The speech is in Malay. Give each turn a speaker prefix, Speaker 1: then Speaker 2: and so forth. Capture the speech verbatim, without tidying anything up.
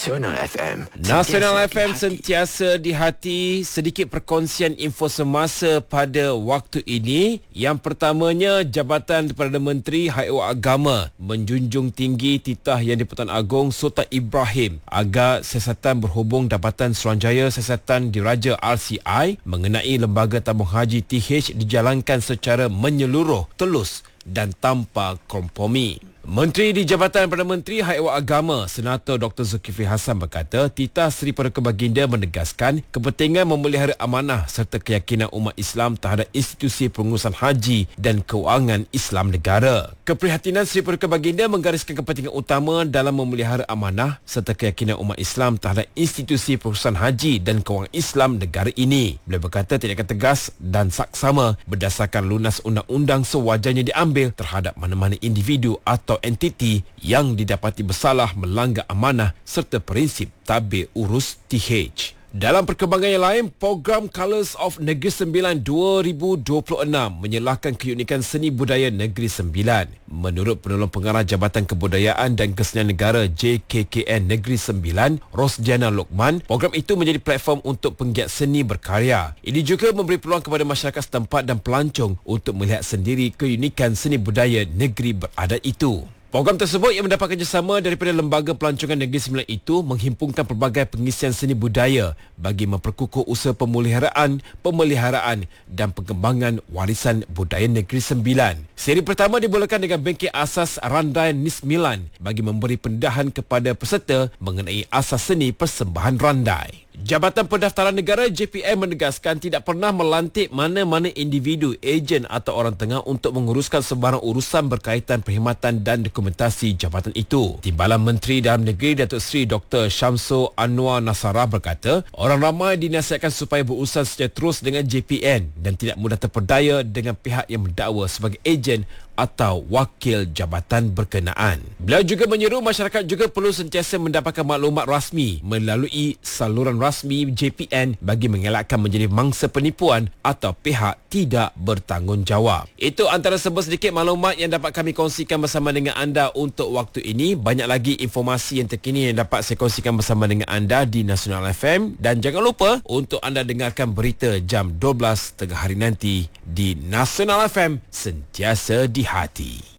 Speaker 1: Nasional F M.
Speaker 2: Nasional F M sentiasa di hati. Sedikit perkongsian info semasa pada waktu ini. Yang pertamanya, Jabatan Perdana Menteri Haiwan Agama menjunjung tinggi titah Yang di-Pertuan Agong Sultan Ibrahim agar siasatan berhubung Jabatan Suruhanjaya Siasatan Diraja R C I mengenai Lembaga Tabung Haji T H dijalankan secara menyeluruh, telus dan tanpa kompromi. Menteri di Jabatan Perdana Menteri Haiwan Agama, Senator Doktor Zulkifli Hassan berkata, titah Seri Perdana Baginda menegaskan kepentingan memelihara amanah serta keyakinan umat Islam terhadap institusi pengurusan haji dan kewangan Islam negara. Keprihatinan Seri Perdana Baginda menggariskan kepentingan utama dalam memelihara amanah serta keyakinan umat Islam terhadap institusi pengurusan haji dan kewangan Islam negara ini. Beliau berkata tindakan tegas dan saksama berdasarkan lunas undang-undang sewajarnya diambil terhadap mana-mana individu atau entiti yang didapati bersalah melanggar amanah serta prinsip tabir urus T H. Dalam perkembangan yang lain, program Colours of Negeri Sembilan dua ribu dua puluh enam menyelahkan keunikan seni budaya Negeri Sembilan. Menurut penolong pengarah Jabatan Kebudayaan dan Kesenian Negara J K K N Negeri Sembilan, Rosdiana Lokman, program itu menjadi platform untuk penggiat seni berkarya. Ini juga memberi peluang kepada masyarakat setempat dan pelancong untuk melihat sendiri keunikan seni budaya negeri beradat itu. Program tersebut yang mendapat kerjasama daripada Lembaga Pelancongan Negeri Sembilan itu menghimpunkan pelbagai pengisian seni budaya bagi memperkukuh usaha pemeliharaan, pemeliharaan dan pengembangan warisan budaya Negeri Sembilan. Seri pertama dimulakan dengan bengkel asas Randai Nismilan bagi memberi pendedahan kepada peserta mengenai asas seni persembahan randai. Jabatan Pendaftaran Negara J P N menegaskan tidak pernah melantik mana-mana individu, ejen atau orang tengah untuk menguruskan sebarang urusan berkaitan perkhidmatan dan dokumentasi jabatan itu. Timbalan Menteri Dalam Negeri Datuk Seri Doktor Syamsul Anwar Nasarah berkata, orang ramai dinasihatkan supaya berurusan secara terus dengan J P N dan tidak mudah terpedaya dengan pihak yang mendakwa sebagai ejen atau wakil jabatan berkenaan. Beliau juga menyeru masyarakat juga perlu sentiasa mendapatkan maklumat rasmi melalui saluran rasmi J P N bagi mengelakkan menjadi mangsa penipuan atau pihak tidak bertanggungjawab. Itu antara sebuah sedikit maklumat yang dapat kami kongsikan bersama dengan anda untuk waktu ini. Banyak lagi informasi yang terkini yang dapat saya kongsikan bersama dengan anda di Nasional F M, dan jangan lupa untuk anda dengarkan berita jam dua belas tengah hari nanti di Nasional F M, sentiasa di hati.